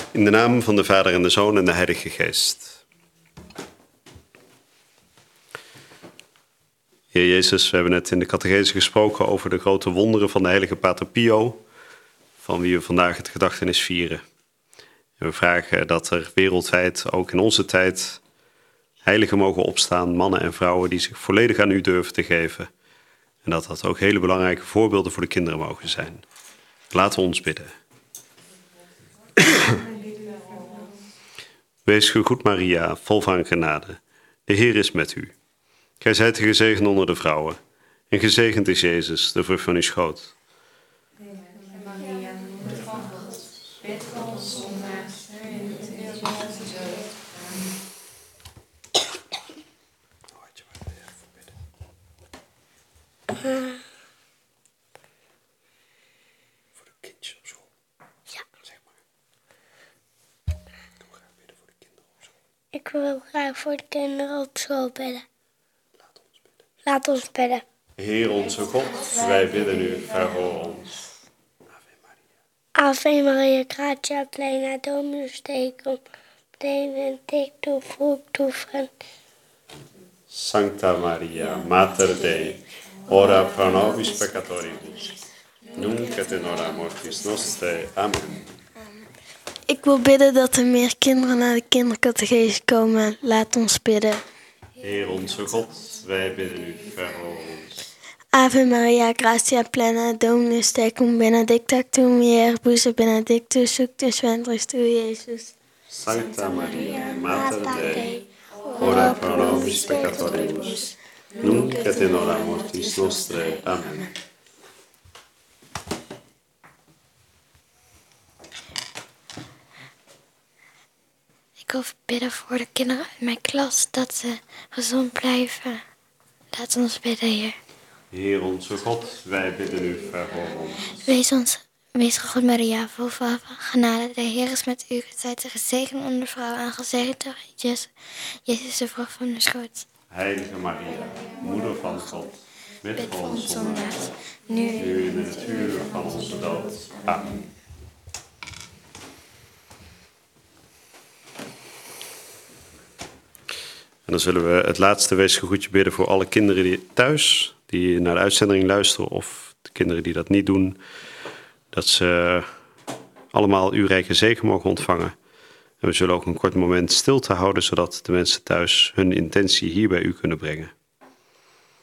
In de naam van de Vader en de Zoon en de Heilige Geest. Heer Jezus, we hebben net in de catechese gesproken over de grote wonderen van de heilige Pater Pio, van wie we vandaag het gedachtenis vieren. En we vragen dat er wereldwijd, ook in onze tijd, heiligen mogen opstaan, mannen en vrouwen die zich volledig aan u durven te geven. En dat dat ook hele belangrijke voorbeelden voor de kinderen mogen zijn. Laten we ons bidden. Wees gegroet Maria, vol van genade. De Heer is met u. Gij zijt gezegend onder de vrouwen. En gezegend is Jezus, de vrucht van uw schoot. Maria, moeder van God, bid voor ons zondaars, nu en in het uur van onze dood. Amen. Voor de kindjes op school. Ja. Zeg maar. Ik wil graag bidden voor de kinderen op school. Ik wil graag voor de kinderen op school bidden. Laat ons bidden. Laat ons bidden. Heer onze God, wij bidden u, verhoor ons. Ave Maria. Ave Maria, gratia plena, Dominus tecum, benedictus fructus ventris. Sancta Maria, Mater Dei, ora pro nobis peccatoribus, nunc et in hora mortis nostrae. Amen. Ik wil bidden dat er meer kinderen naar de kindercatechese komen. Laat ons bidden. Heer onze God, wij bidden u, verhoor ons. Ave Maria, gratia plena, Dominus tecum, benedicta tu mulieribus, benedictus fructus ventris tui, Iesus. Sancta Maria, Mater Dei, ora pro nobis peccatoribus, nunc et in hora mortis nostrae. Amen. Ik wil bidden voor de kinderen uit mijn klas, dat ze gezond blijven. Laat ons bidden, Heer. Heer onze God, wij bidden u, verhoor ons. Wees gegroet Maria, vol van genade. De Heer is met u. Gij zijt gezegend onder de vrouwen en gezegend Jezus, de vrucht van uw schoot. Heilige Maria, moeder van God, bid voor ons zondaars, Nu nu in het uur van onze dood. Amen. En dan zullen we het laatste weesgegroetje bidden voor alle kinderen die thuis, die naar de uitzending luisteren, of de kinderen die dat niet doen, dat ze allemaal uw rijke zegen mogen ontvangen. En we zullen ook een kort moment stilte houden, zodat de mensen thuis hun intentie hier bij u kunnen brengen.